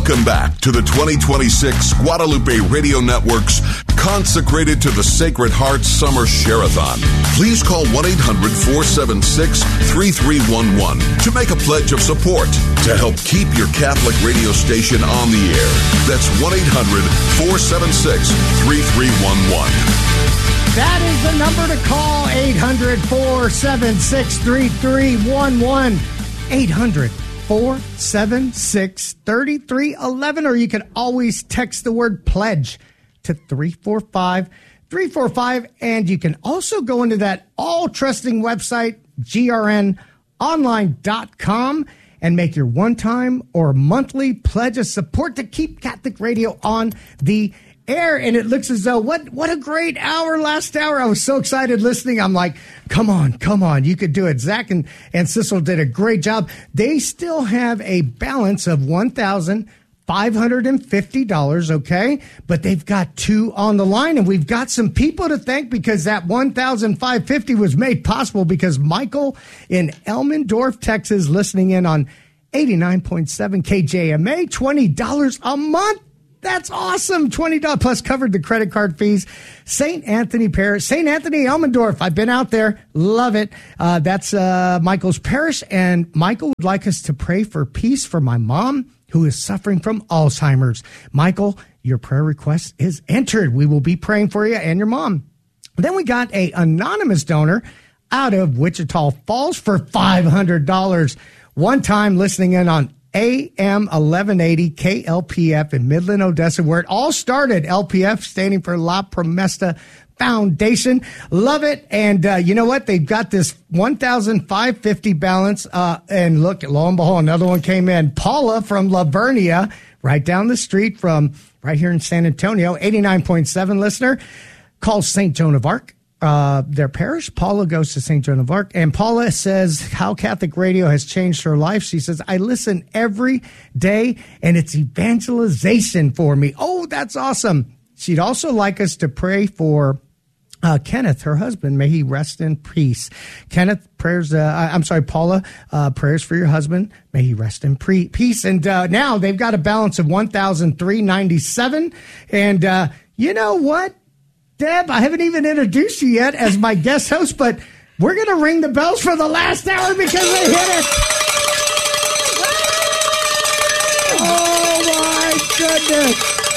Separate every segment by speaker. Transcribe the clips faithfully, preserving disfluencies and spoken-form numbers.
Speaker 1: Welcome back to the twenty twenty-six Guadalupe Radio Network's Consecrated to the Sacred Heart Summer Share-a-thon. Please call one eight hundred four seven six three three one one to make a pledge of support to help keep your Catholic radio station on the air. That's one eight hundred four seven six three three one one.
Speaker 2: That is the number to call, eight hundred four seven six three three one one. eight hundred four seven six three three one one, or you can always text the word pledge to three four five three four five, and you can also go into that all-trusting website, G R N online dot com, and make your one-time or monthly pledge of support to keep Catholic radio on the air. And it looks as though, what what a great hour last hour. I was so excited listening. I'm like, come on, come on. You could do it. Zach and, and Sissel did a great job. They still have a balance of one thousand five hundred fifty dollars, okay? But they've got two on the line, and we've got some people to thank because that one thousand five hundred fifty dollars was made possible because Michael in Elmendorf, Texas, listening in on eighty-nine point seven K J M A, twenty dollars a month. That's awesome. twenty dollars plus covered the credit card fees. Saint Anthony Parish. Saint Anthony, Elmendorf. I've been out there. Love it. Uh, that's uh, Michael's parish. And Michael would like us to pray for peace for my mom who is suffering from Alzheimer's. Michael, your prayer request is entered. We will be praying for you and your mom. Then we got a anonymous donor out of Wichita Falls for five hundred dollars. One time listening in on A M eleven eighty K L P F in Midland, Odessa, where it all started. L P F standing for La Promesta Foundation. Love it. And uh, you know what? They've got this one thousand five hundred fifty balance. Uh, and look, lo and behold, another one came in. Paula from Lavernia, right down the street from right here in San Antonio, eighty-nine point seven listener, calls Saint Joan of Arc. Uh, their parish. Paula goes to Saint Joan of Arc, and Paula says how Catholic radio has changed her life. She says, I listen every day, and it's evangelization for me. Oh, that's awesome. She'd also like us to pray for uh, Kenneth, her husband. May he rest in peace. Kenneth, prayers, uh, I'm sorry, Paula, uh, prayers for your husband. May he rest in pre- peace. And uh, now they've got a balance of one thousand three hundred ninety-seven dollars. And uh, you know what? Deb, I haven't even introduced you yet as my guest host, but we're going to ring the bells for the last hour because they hit it. Oh, my goodness.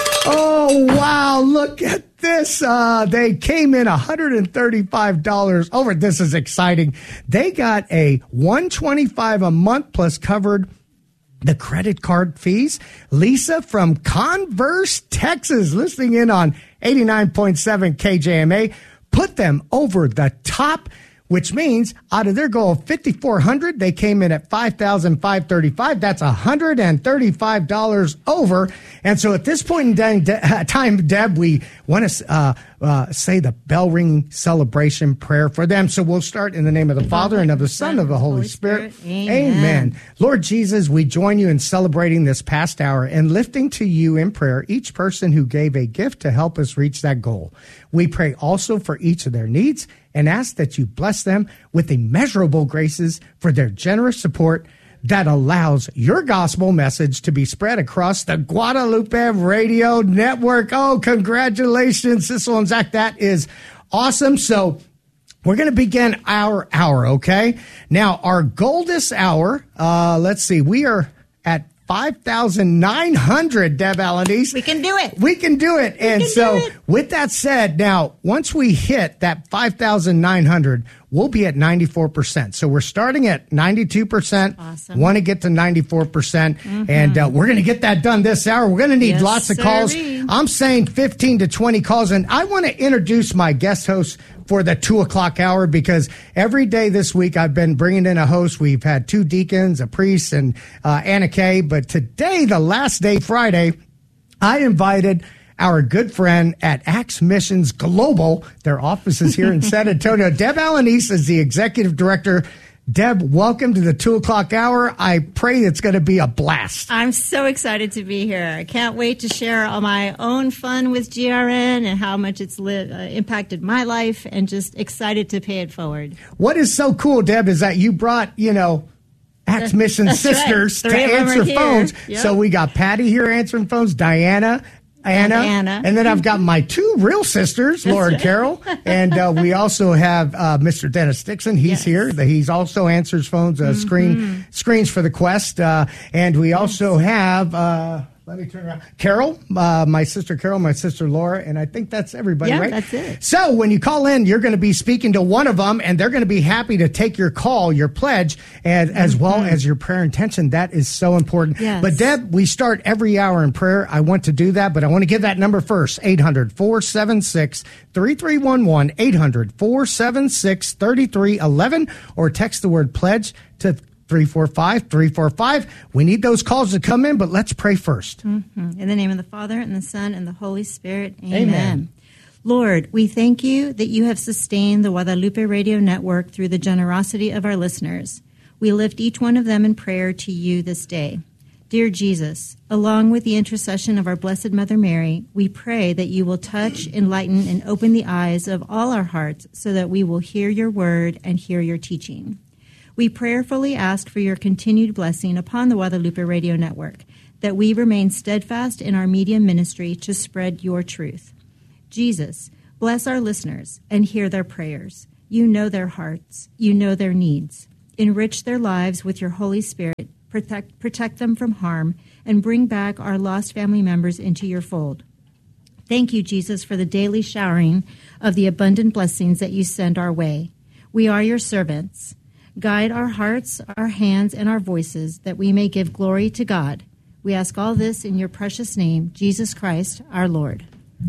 Speaker 2: Oh, wow. Look at this. Uh, they came in one hundred thirty-five dollars over. This is exciting. They got a one hundred twenty-five dollars a month plus covered the credit card fees. Lisa from Converse, Texas, listening in on eighty-nine point seven K J M A, put them over the top, which means out of their goal of five thousand four hundred dollars, they came in at five thousand five hundred thirty-five dollars. That's one hundred thirty-five dollars over. And so at this point in time, Deb, we want to uh, uh, say the bell ringing celebration prayer for them. So we'll start in the name of the Father and of the Son and of the Holy Spirit. Amen. Amen. Lord Jesus, we join you in celebrating this past hour and lifting to you in prayer each person who gave a gift to help us reach that goal. We pray also for each of their needs and ask that you bless them with immeasurable graces for their generous support that allows your gospel message to be spread across the Guadalupe Radio Network. Oh, congratulations, Sissel and Zach. That is awesome. So we're going to begin our hour, okay? Now, our goal this hour, uh, let's see, we are at five thousand nine hundred, Deb Alanis.
Speaker 3: We can do it.
Speaker 2: We can do it. We and so with that said, now, once we hit that five thousand nine hundred, we'll be at ninety-four percent. So we're starting at ninety-two percent. Awesome. Want to get to ninety-four percent. Mm-hmm. And uh, we're going to get that done this hour. We're going to need yes, lots of calls. Sir-y. I'm saying fifteen to twenty calls. And I want to introduce my guest host for the two o'clock hour, because every day this week I've been bringing in a host. We've had two deacons, a priest, and uh, Anna Kay. But today, the last day, Friday, I invited our good friend at Acts Missions Global. Their office is here in San Antonio. Deb Alanis is the executive director. Deb, welcome to the two o'clock hour. I pray it's going to be a blast.
Speaker 3: I'm so excited to be here. I can't wait to share all my own fun with G R N and how much it's li- uh, impacted my life, and just excited to pay it forward.
Speaker 2: What is so cool, Deb, is that you brought, you know, Acts Mission
Speaker 3: That's
Speaker 2: Sisters
Speaker 3: right.
Speaker 2: to
Speaker 3: Three of them are
Speaker 2: answer
Speaker 3: here.
Speaker 2: phones.
Speaker 3: Yep.
Speaker 2: So we got Patty here answering phones, Diana, Anna,
Speaker 3: Anna.
Speaker 2: and then I've got my two real sisters, Laura and Carol, and uh, we also have uh, Mister Dennis Dixon. He's
Speaker 3: Yes.
Speaker 2: here. He's also answers phones, uh,
Speaker 3: Mm-hmm.
Speaker 2: screen screens for the Quest, uh, and we also have. Uh, Let me turn around. Carol, uh, my sister Carol, my sister Laura, and I think that's everybody,
Speaker 3: Yeah,
Speaker 2: right?
Speaker 3: that's it.
Speaker 2: So when you call in, you're going to be speaking to one of them, and they're going to be happy to take your call, your pledge, and as well as your prayer intention. That is so important.
Speaker 3: Yes.
Speaker 2: But Deb, we start every hour in prayer. I want to do that, but I want to give that number first, eight hundred, four seven six, three three one one, eight hundred, four seven six, three three one one, or text the word pledge to three four five, three four five. We need those calls to come in, but let's pray first.
Speaker 3: Mm-hmm. In the name of the Father, and the Son, and the Holy Spirit. Amen.
Speaker 2: Amen.
Speaker 3: Lord, we thank you that you have sustained the Guadalupe Radio Network through the generosity of our listeners. We lift each one of them in prayer to you this day. Dear Jesus, along with the intercession of our Blessed Mother Mary, we pray that you will touch, enlighten, and open the eyes of all our hearts so that we will hear your word and hear your teaching. We prayerfully ask for your continued blessing upon the Guadalupe Radio Network, that we remain steadfast in our media ministry to spread your truth. Jesus, bless our listeners and hear their prayers. You know their hearts. You know their needs. Enrich their lives with your Holy Spirit. Protect, protect them from harm, and bring back our lost family members into your fold. Thank you, Jesus, for the daily showering of the abundant blessings that you send our way. We are your servants. Guide our hearts, our hands, and our voices, that we may give glory to God. We ask all this in your precious name, Jesus Christ, our Lord.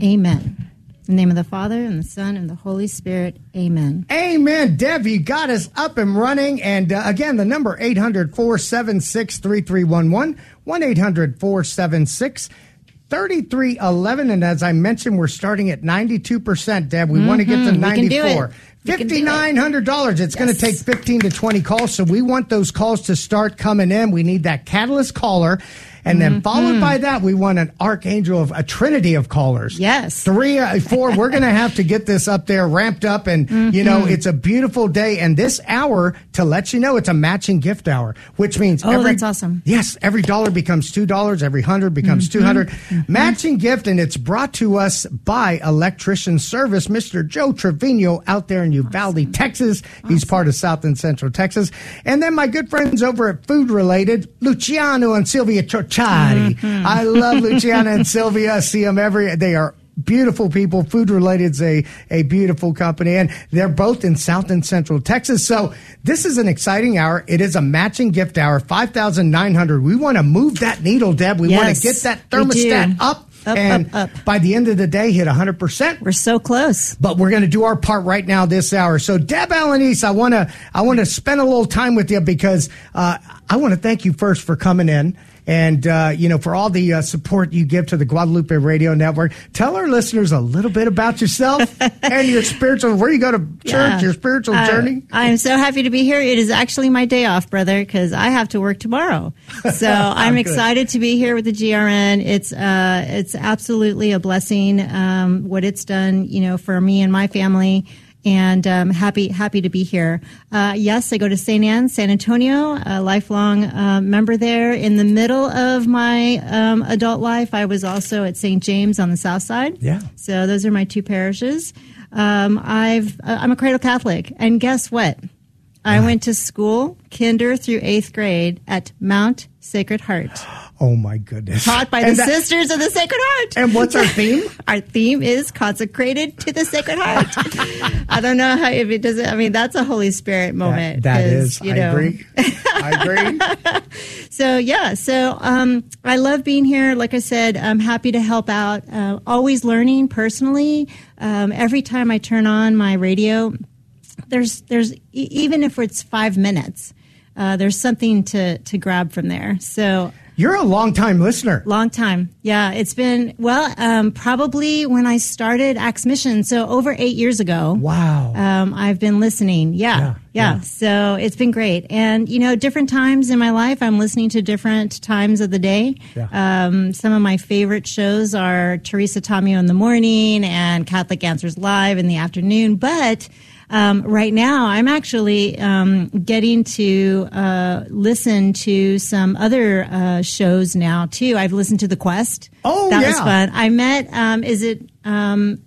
Speaker 3: Amen. In the name of the Father, and the Son, and the Holy Spirit. Amen.
Speaker 2: Amen. Deb, you got us up and running. And uh, again, the number eight hundred, four seven six, three three one one, one eight hundred, four seven six, three three one one. And as I mentioned, we're starting at ninety-two percent, Deb. We mm-hmm. want to get to ninety-four. fifty-nine hundred dollars. It's yes. going to take fifteen to twenty calls, so we want those calls to start coming in. We need that catalyst caller. And then followed mm-hmm. by that, we want an archangel of a trinity of callers.
Speaker 3: Yes.
Speaker 2: Three, uh, four. We're going to have to get this up there, ramped up. And, mm-hmm. you know, it's a beautiful day. And this hour, to let you know, it's a matching gift hour, which means.
Speaker 3: Oh,
Speaker 2: every,
Speaker 3: that's awesome.
Speaker 2: Yes. Every dollar becomes two dollars. Every hundred becomes mm-hmm. two hundred. Mm-hmm. Matching gift. And it's brought to us by Electrician Service, Mister Joe Trevino out there in Uvalde, awesome. Texas. Awesome. He's part of South and Central Texas. And then my good friends over at Food Related, Luciano and Sylvia Chorchari. Mm-hmm. I love Luciana and Sylvia. I see them every, they are beautiful people. Food Related's a, a beautiful company, and they're both in South and Central Texas. So this is an exciting hour. It is a matching gift hour, five thousand nine hundred dollars. We want to move that needle, Deb. We yes, want to get that thermostat up.
Speaker 3: Up,
Speaker 2: and
Speaker 3: up, up.
Speaker 2: by the end of the day, hit one hundred percent.
Speaker 3: We're so close.
Speaker 2: But we're going to do our part right now this hour. So, Deb Alanis, I want to I want to spend a little time with you because uh, I want to thank you first for coming in. And, uh, you know, for all the uh, support you give to the Guadalupe Radio Network. Tell our listeners a little bit about yourself and your spiritual, where you go to church, yeah. your spiritual uh, journey.
Speaker 3: I'm so happy to be here. It is actually my day off, brother, because I have to work tomorrow. So I'm good. excited to be here with the G R N. It's uh, it's absolutely a blessing, um, what it's done, you know, for me and my family. And um, happy happy to be here. Uh, yes, I go to Saint Anne, San Antonio, a lifelong uh, member there. In the middle of my um, adult life, I was also at Saint James on the south side.
Speaker 2: Yeah.
Speaker 3: So those are my two parishes. Um, I've uh, I'm a cradle Catholic, and guess what? I went to school, kinder through eighth grade, at Mount Sacred Heart.
Speaker 2: Oh, my goodness.
Speaker 3: Taught by
Speaker 2: and
Speaker 3: the
Speaker 2: that,
Speaker 3: Sisters of the Sacred Heart.
Speaker 2: And what's our theme?
Speaker 3: Our theme is consecrated to the Sacred Heart. I don't know how, if it does I mean, that's a Holy Spirit moment.
Speaker 2: That, that is.
Speaker 3: You
Speaker 2: I
Speaker 3: know.
Speaker 2: agree. I agree.
Speaker 3: So, yeah. So, um, I love being here. Like I said, I'm happy to help out. Uh, always learning personally. Um, every time I turn on my radio, there's, there's, even if it's five minutes, uh, there's something to, to grab from there. So,
Speaker 2: you're a long-time listener.
Speaker 3: Long time. Yeah, it's been, well, um, probably when I started Acts Mission, so over eight years ago.
Speaker 2: Wow.
Speaker 3: Um, I've been listening. Yeah, yeah, yeah. Yeah. So it's been great. And, you know, different times in my life, I'm listening to different times of the day. Yeah. Um, some of my favorite shows are Teresa Tomeo in the morning and Catholic Answers Live in the afternoon. But Um, right now, I'm actually um, getting to uh, listen to some other uh, shows now, too. I've listened to The Quest.
Speaker 2: Oh,
Speaker 3: that
Speaker 2: yeah.
Speaker 3: was fun. I met, um, is it, um,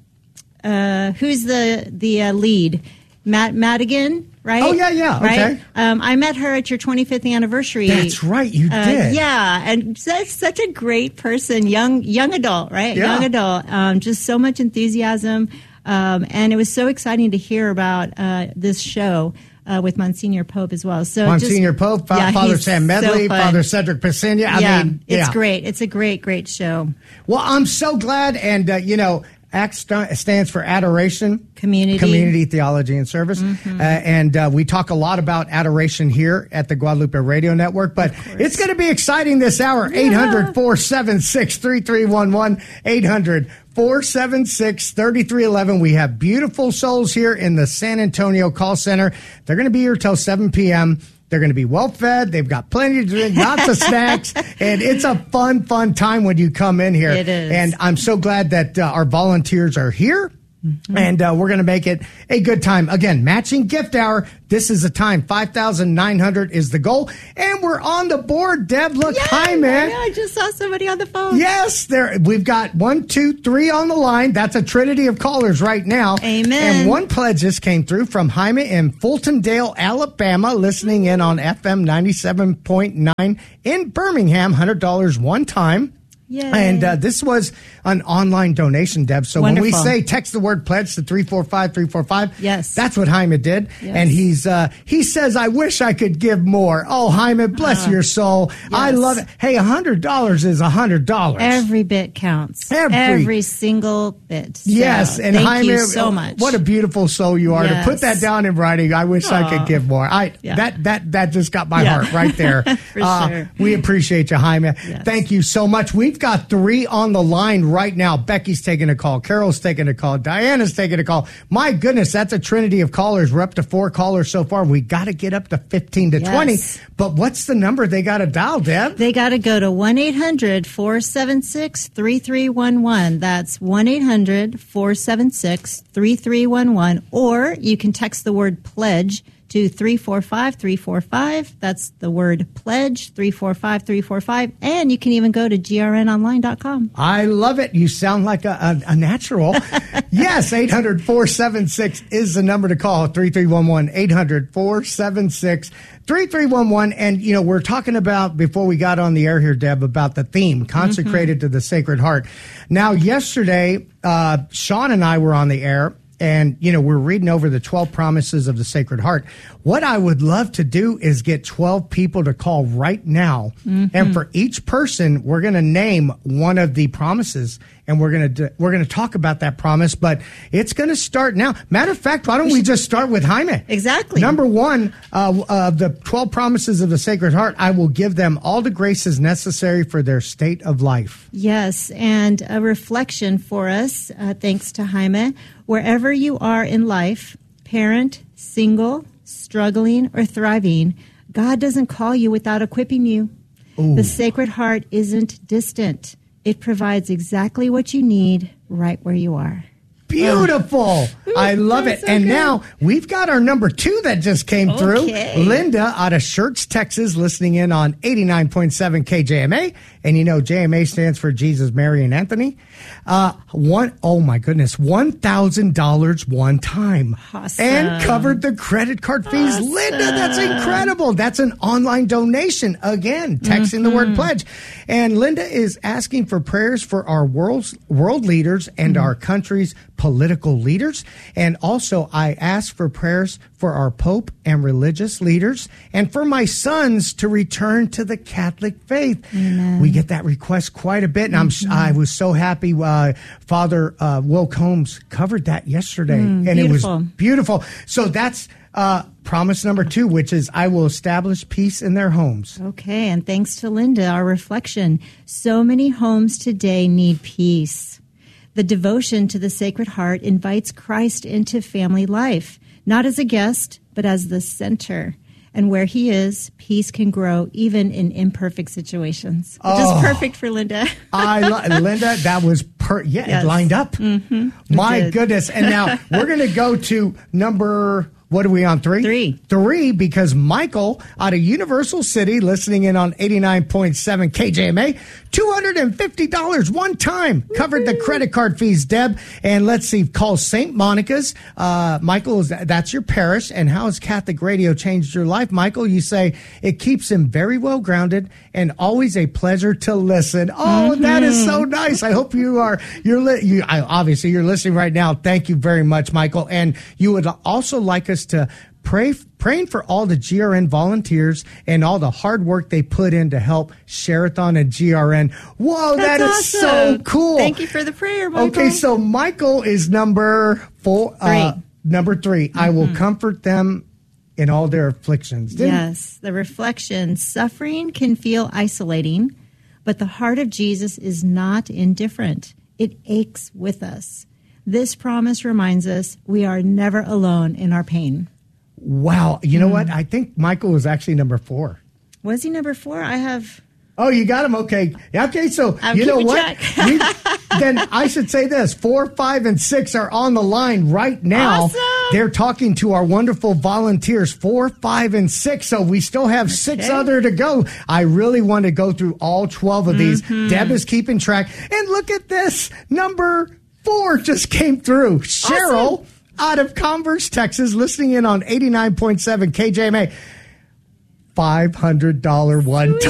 Speaker 3: uh, who's the, the uh, lead? Matt Madigan, right?
Speaker 2: Oh, yeah, yeah,
Speaker 3: right?
Speaker 2: okay.
Speaker 3: Um, I met her at your twenty-fifth anniversary.
Speaker 2: That's right, you
Speaker 3: uh,
Speaker 2: did.
Speaker 3: Yeah, and such, such a great person, young young adult, right?
Speaker 2: Yeah.
Speaker 3: Young adult, um, just so much enthusiasm. Um, and it was so exciting to hear about uh, this show uh, with Monsignor Pope as well. So
Speaker 2: Monsignor
Speaker 3: just,
Speaker 2: Pope, Fa-
Speaker 3: yeah,
Speaker 2: Father
Speaker 3: he's
Speaker 2: Sam Medley,
Speaker 3: so fun.
Speaker 2: Father Cedric Pesina. I
Speaker 3: yeah,
Speaker 2: mean,
Speaker 3: it's
Speaker 2: yeah.
Speaker 3: great. It's a great, great show.
Speaker 2: Well, I'm so glad. And, uh, you know, ACT st- stands for Adoration,
Speaker 3: Community.
Speaker 2: Community, Theology, and Service. Mm-hmm. Uh, and uh, we talk a lot about adoration here at the Guadalupe Radio Network. But it's going to be exciting this hour.
Speaker 3: Yeah.
Speaker 2: eight hundred, four seven six, three three one one. eight hundred, four seven six, three three one one. We have beautiful souls here in the San Antonio Call Center. They're going to be here till seven p.m. They're going to be well fed. They've got plenty to drink, lots of snacks, and it's a fun, fun time when you come in here.
Speaker 3: It is.
Speaker 2: And I'm so glad that uh, our volunteers are here. Mm-hmm. And uh, we're going to make it a good time. Again, matching gift hour. This is the time. five thousand nine hundred is the goal. And we're on the board, Deb. Look,
Speaker 3: Yeah,
Speaker 2: hi, man.
Speaker 3: yeah, I just saw somebody on the phone.
Speaker 2: Yes, there. We've got one, two, three on the line. That's a trinity of callers right now.
Speaker 3: Amen.
Speaker 2: And one pledge just came through from Jaime in Fultondale, Alabama, listening in on F M ninety-seven point nine in Birmingham. one hundred dollars one time.
Speaker 3: Yay.
Speaker 2: And uh, this was an online donation, Deb. So
Speaker 3: Wonderful.
Speaker 2: when we say text the word pledge to three four five three four five,
Speaker 3: yes,
Speaker 2: that's what Jaime did.
Speaker 3: Yes.
Speaker 2: And he's uh, he says, I wish I could give more. Oh, Jaime, bless
Speaker 3: uh,
Speaker 2: your soul.
Speaker 3: Yes.
Speaker 2: I love it. Hey, one hundred dollars is one hundred dollars.
Speaker 3: Every bit counts.
Speaker 2: Every,
Speaker 3: Every single bit. So
Speaker 2: yes. And
Speaker 3: thank
Speaker 2: Jaime,
Speaker 3: you so much.
Speaker 2: What a beautiful soul you are.
Speaker 3: Yes.
Speaker 2: To put that down in writing, I wish
Speaker 3: Aww.
Speaker 2: I could give more. I
Speaker 3: Yeah.
Speaker 2: that that that just got my
Speaker 3: Yeah.
Speaker 2: heart right there.
Speaker 3: For
Speaker 2: uh,
Speaker 3: sure.
Speaker 2: We appreciate you, Jaime.
Speaker 3: Yes.
Speaker 2: Thank you so much. We've got three on the line right now. Becky's taking a call. Carol's taking a call. Diana's taking a call. My goodness, that's a trinity of callers. We're up to four callers so far. We got to get up to fifteen to
Speaker 3: Yes.
Speaker 2: twenty. But what's the number they got to dial, Deb?
Speaker 3: They got to go to one eight hundred four seven six three three one one. That's one eight hundred four seven six three three one one. Or you can text the word pledge to three four five three four five. That's the word pledge, three four five three four five. And you can even go to G R N online dot com.
Speaker 2: I love it. You sound like a, a, a natural. Yes, eight hundred four seven six is the number to call, three three one one, eight hundred four seven six three three one one. And, you know, we're talking about, before we got on the air here, Deb, about the theme, consecrated mm-hmm. to the Sacred Heart. Now, yesterday, uh, Sean and I were on the air. And, you know, we're reading over the twelve promises of the Sacred Heart. What I would love to do is get twelve people to call right now. Mm-hmm. And for each person, we're going to name one of the promises. And we're going to we're going to talk about that promise. But it's going to start now. Matter of fact, why don't we just start with Jaime?
Speaker 3: Exactly.
Speaker 2: Number one uh, of the twelve promises of the Sacred Heart, I will give them all the graces necessary for their state of life.
Speaker 3: Yes, and a reflection for us, uh, thanks to Jaime. Wherever you are in life, parent, single, struggling, or thriving, God doesn't call you without equipping you.
Speaker 2: Ooh.
Speaker 3: The Sacred Heart isn't distant. It provides exactly what you need right where you are.
Speaker 2: Beautiful. Oh. I love it.
Speaker 3: So
Speaker 2: and
Speaker 3: good.
Speaker 2: Now we've got our number two that just came
Speaker 3: Okay.
Speaker 2: through. Linda out of Schertz, Texas, listening in on eighty-nine point seven K J M A. And you know, J M A stands for Jesus, Mary, and Anthony. Uh, one, oh my goodness, one thousand dollars one time.
Speaker 3: Awesome.
Speaker 2: And covered the credit card fees.
Speaker 3: Awesome.
Speaker 2: Linda, that's incredible. That's an online donation. Again, texting mm-hmm. the word pledge. And Linda is asking for prayers for our world's, world leaders and mm-hmm. our country's political leaders. And also, I ask for prayers for our Pope and religious leaders and for my sons to return to the Catholic faith.
Speaker 3: Amen.
Speaker 2: We get that request quite a bit. And I'm, mm-hmm. I was so happy uh, Father uh, Will Combs covered that yesterday.
Speaker 3: Mm,
Speaker 2: and
Speaker 3: beautiful.
Speaker 2: It was beautiful. So that's uh, promise number two, which is I will establish peace in their homes.
Speaker 3: Okay, and thanks to Linda, our reflection. So many homes today need peace. The devotion to the Sacred Heart invites Christ into family life, not as a guest, but as the center. And where he is, peace can grow even in imperfect situations. Which
Speaker 2: oh,
Speaker 3: is perfect for Linda.
Speaker 2: I lo- Linda, that was Per, yeah,
Speaker 3: Yes.
Speaker 2: it lined up.
Speaker 3: Mm-hmm.
Speaker 2: My
Speaker 3: did.
Speaker 2: goodness. And now we're going to go to number, what are we on, three?
Speaker 3: Three.
Speaker 2: Three, because Michael out of Universal City, listening in on eighty-nine point seven K J M A, two hundred fifty dollars one time. Covered the credit card fees, Deb. And let's see, call Saint Monica's. Uh, Michael, is that's your parish. And how has Catholic radio changed your life? Michael, you say it keeps him very well grounded and always a pleasure to listen. Oh, mm-hmm. That is so nice. I hope you are, you're, li- you, I, obviously you're listening right now. Thank you very much, Michael. And you would also like us to pray, praying for all the G R N volunteers and all the hard work they put in to help Sherathon and G R N. Whoa,
Speaker 3: That's
Speaker 2: that is
Speaker 3: awesome.
Speaker 2: so cool.
Speaker 3: Thank you for the prayer, Michael.
Speaker 2: Okay, so Michael is number four. Uh,
Speaker 3: Three.
Speaker 2: number three. Mm-hmm. I will comfort them in all their afflictions. Didn't-
Speaker 3: Yes, the reflection. Suffering can feel isolating, but the heart of Jesus is not indifferent. It aches with us. This promise reminds us we are never alone in our pain.
Speaker 2: Wow. You know mm. what? I think Michael was actually number four.
Speaker 3: Was he number four? I have...
Speaker 2: Oh, you got him. Okay. Okay. So,
Speaker 3: I'm
Speaker 2: you know
Speaker 3: keeping
Speaker 2: what? we, then I should say this. Four, five, and six are on the line right now.
Speaker 3: Awesome.
Speaker 2: They're talking to our wonderful volunteers, four, five, and six. So we still have okay. six other to go. I really want to go through all twelve of these. Mm-hmm. Deb is keeping track. And look at this. Number four just came through. Cheryl
Speaker 3: awesome.
Speaker 2: out of Converse, Texas, listening in on eighty-nine point seven K J M A. five hundred dollars one time.